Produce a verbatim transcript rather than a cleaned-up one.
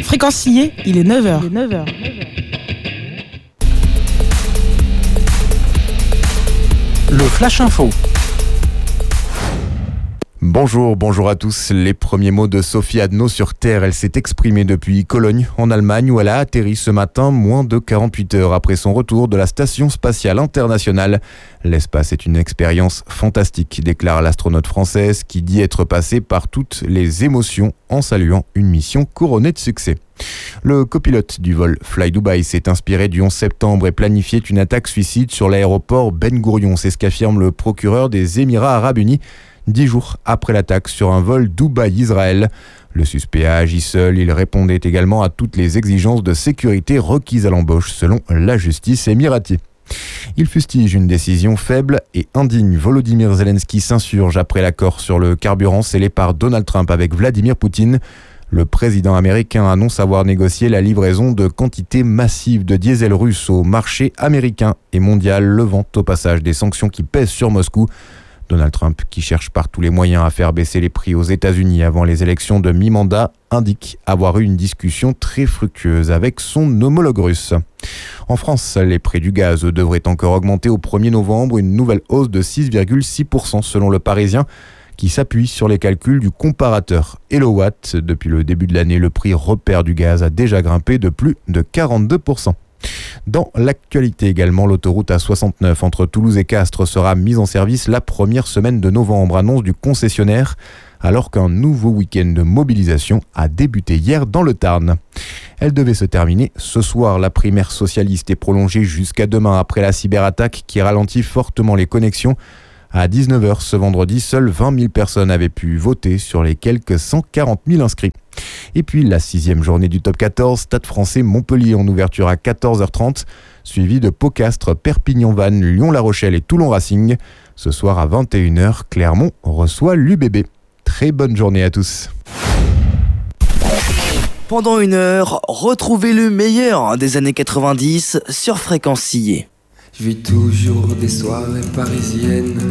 Fréquencier, il est neuf heures. Le Flash Info. Bonjour, bonjour à tous. Les premiers mots de Sophie Adno sur Terre. Elle s'est exprimée depuis Cologne, en Allemagne, où elle a atterri ce matin, moins de quarante-huit heures après son retour de la Station spatiale internationale. L'espace est une expérience fantastique, déclare l'astronaute française, qui dit être passée par toutes les émotions en saluant une mission couronnée de succès. Le copilote du vol Fly Dubai s'est inspiré du onze septembre et planifiait une attaque suicide sur l'aéroport Ben Gourion. C'est ce qu'affirme le procureur des Émirats Arabes Unis, dix jours après l'attaque sur un vol Dubaï-Israël. Le suspect a agi seul. Il répondait également à toutes les exigences de sécurité requises à l'embauche selon la justice émiratie. Il fustige une décision faible et indigne. Volodymyr Zelensky s'insurge après l'accord sur le carburant scellé par Donald Trump avec Vladimir Poutine. Le président américain annonce avoir négocié la livraison de quantités massives de diesel russe au marché américain et mondial, levant au passage des sanctions qui pèsent sur Moscou. Donald Trump, qui cherche par tous les moyens à faire baisser les prix aux États-Unis avant les élections de mi-mandat, indique avoir eu une discussion très fructueuse avec son homologue russe. En France, les prix du gaz devraient encore augmenter au premier novembre, une nouvelle hausse de six virgule six pour cent selon le Parisien, qui s'appuie sur les calculs du comparateur Elowatt. Depuis le début de l'année, le prix repère du gaz a déjà grimpé de plus de quarante-deux pour cent. Dans l'actualité également, l'autoroute A soixante-neuf entre Toulouse et Castres sera mise en service la première semaine de novembre, annonce du concessionnaire, alors qu'un nouveau week-end de mobilisation a débuté hier dans le Tarn. Elle devait se terminer ce soir. La primaire socialiste est prolongée jusqu'à demain après la cyberattaque qui ralentit fortement les connexions. À dix-neuf heures ce vendredi, seules vingt mille personnes avaient pu voter sur les quelques cent quarante mille inscrits. Et puis la sixième journée du top quatorze, Stade français Montpellier en ouverture à quatorze heures trente, suivi de Pau-Castres, Perpignan-Vannes, Lyon-La Rochelle et Toulon Racing. Ce soir à vingt et une heures, Clermont reçoit l'U B B. Très bonne journée à tous. Pendant une heure, retrouvez le meilleur des années quatre-vingt-dix sur Fréquencier. Je vis toujours des soirées parisiennes.